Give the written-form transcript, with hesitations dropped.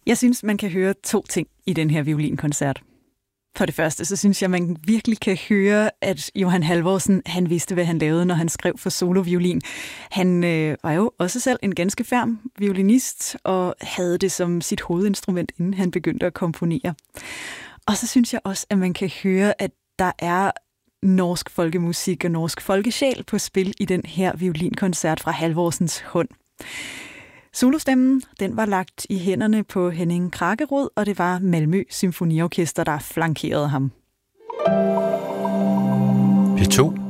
Jeg synes, man kan høre to ting i den her violinkoncert. For det første, så synes jeg, man virkelig kan høre, at Johan Halvorsen, han vidste, hvad han lavede, når han skrev for soloviolin. Han var jo også selv en ganske ferm violinist, og havde det som sit hovedinstrument, inden han begyndte at komponere. Og så synes jeg også, at man kan høre, at der er norsk folkemusik og norsk folkesjæl på spil i den her violinkoncert fra Halvorsens hånd. Solostemmen, den var lagt i hænderne på Henning Kragerud, og det var Malmø Symfoniorkester, der flankerede ham. P2